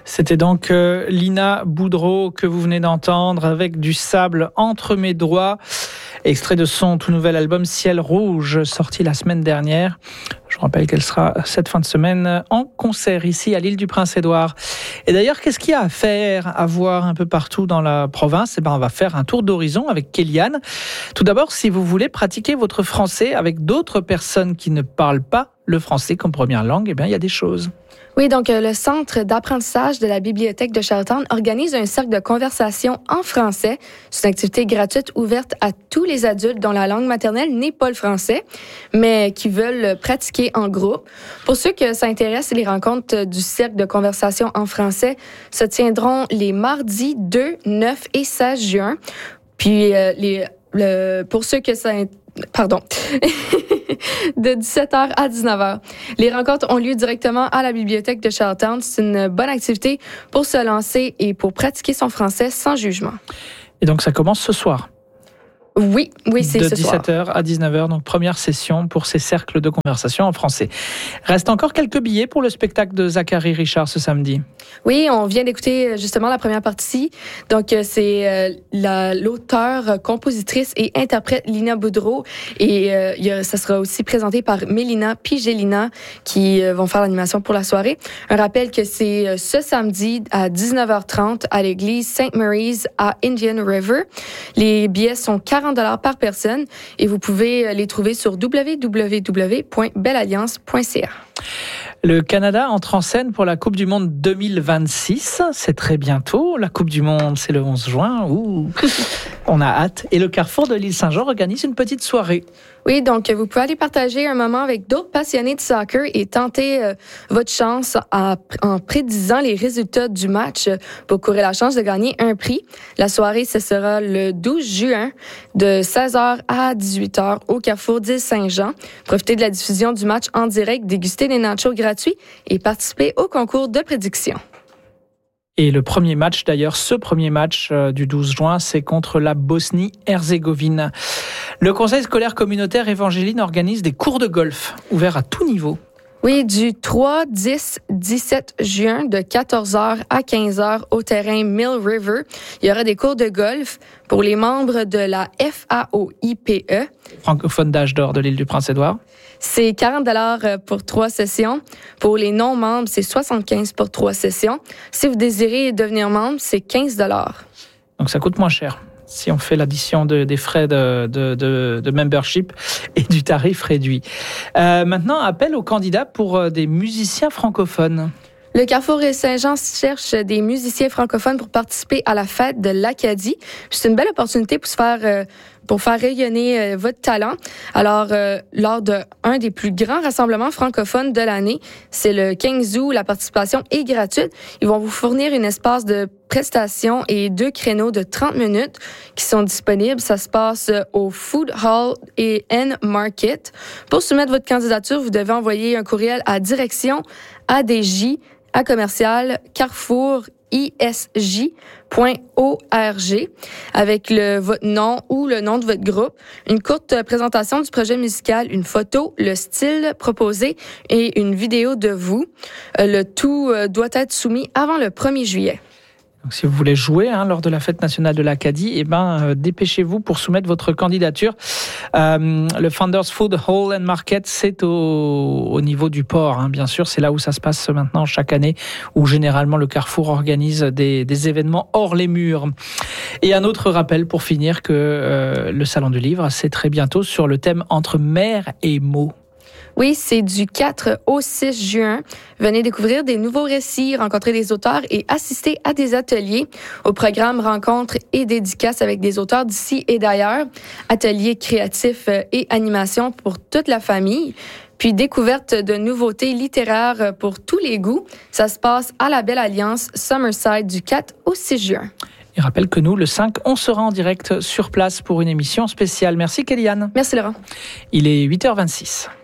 C'était donc Lina Boudreau que vous venez d'entendre avec Du sable entre mes doigts, extrait de son tout nouvel album Ciel rouge, sorti la semaine dernière. Je rappelle qu'elle sera cette fin de semaine en concert ici à l'île du Prince-Édouard. Et d'ailleurs, qu'est-ce qu'il y a à faire, à voir un peu partout dans la province ? On va faire un tour d'horizon avec Kéliane. Tout d'abord, si vous voulez pratiquer votre français avec d'autres personnes qui ne parlent pas le français comme première langue, il y a des choses. Oui, donc le Centre d'apprentissage de la Bibliothèque de Charlottetown organise un cercle de conversation en français. C'est une activité gratuite ouverte à tous les adultes dont la langue maternelle n'est pas le français, mais qui veulent pratiquer en groupe. Pour ceux que ça intéresse, les rencontres du cercle de conversation en français se tiendront les mardis 2, 9 et 16 juin. Puis, pour ceux que ça... Pardon. de 17h à 19h. Les rencontres ont lieu directement à la Bibliothèque de Charlottetown. C'est une bonne activité pour se lancer et pour pratiquer son français sans jugement. Et donc, ça commence ce soir? Oui, c'est ce soir. De 17h à 19h, donc première session pour ces cercles de conversation en français. Reste encore quelques billets pour le spectacle de Zachary Richard ce samedi. Oui, on vient d'écouter justement la première partie. Donc, c'est l'auteure, compositrice et interprète Lina Boudreau. Et ça sera aussi présenté par Mélina puis Gélina qui vont faire l'animation pour la soirée. Un rappel que c'est ce samedi à 19h30 à l'église St. Mary's à Indian River. Les billets sont 40$ par personne et vous pouvez les trouver sur www.bellealliance.ca. Le Canada entre en scène pour la Coupe du Monde 2026. C'est très bientôt. La Coupe du Monde, c'est le 11 juin. Ouh. On a hâte. Et le Carrefour de l'île Saint-Jean organise une petite soirée. Oui, donc vous pouvez aller partager un moment avec d'autres passionnés de soccer et tenter votre chance en prédisant les résultats du match pour courir la chance de gagner un prix. La soirée, ce sera le 12 juin de 16h à 18h au Carrefour d'île Saint-Jean. Profitez de la diffusion du match en direct, dégustez des nachos gratuits et participez au concours de prédiction. Et le premier match, d'ailleurs, ce premier match du 12 juin, c'est contre la Bosnie-Herzégovine. Le Conseil scolaire communautaire Évangéline organise des cours de golf ouverts à tout niveau. Oui, du 3, 10, 17 juin de 14h à 15h au terrain Mill River. Il y aura des cours de golf pour les membres de la FAOIPE. Francophone d'âge d'or de l'île du Prince-Édouard. C'est 40$ pour 3 sessions. Pour les non-membres, c'est 75$ pour 3 sessions. Si vous désirez devenir membre, c'est 15$. Donc ça coûte moins cher si on fait l'addition des frais de membership et du tarif réduit. Maintenant, appel aux candidats pour des musiciens francophones. Le Carrefour et Saint-Jean cherche des musiciens francophones pour participer à la fête de l'Acadie. C'est une belle opportunité pour faire rayonner votre talent. Alors, lors d'un des plus grands rassemblements francophones de l'année, c'est le 15 août, la participation est gratuite. Ils vont vous fournir un espace de prestations et 2 créneaux de 30 minutes qui sont disponibles. Ça se passe au Food Hall et Market. Pour soumettre votre candidature, vous devez envoyer un courriel à direction ADJ à commercial Carrefour isj.org avec votre nom ou le nom de votre groupe, une courte présentation du projet musical, une photo, le style proposé et une vidéo de vous. Le tout doit être soumis avant le 1er juillet. Donc, si vous voulez jouer lors de la fête nationale de l'Acadie, dépêchez-vous pour soumettre votre candidature. Le Founders Food Hall and Market, c'est au niveau du port, bien sûr. C'est là où ça se passe maintenant chaque année, où généralement le Carrefour organise des événements hors les murs. Et un autre rappel pour finir que le Salon du Livre, c'est très bientôt sur le thème entre mer et mots. Oui, c'est du 4 au 6 juin. Venez découvrir des nouveaux récits, rencontrer des auteurs et assister à des ateliers. Au programme rencontres et dédicaces avec des auteurs d'ici et d'ailleurs. Ateliers créatifs et animations pour toute la famille. Puis découverte de nouveautés littéraires pour tous les goûts. Ça se passe à la Belle Alliance Summerside du 4 au 6 juin. Et rappelle que nous, le 5, on sera en direct sur place pour une émission spéciale. Merci Kéliane. Merci Laurent. Il est 8h26.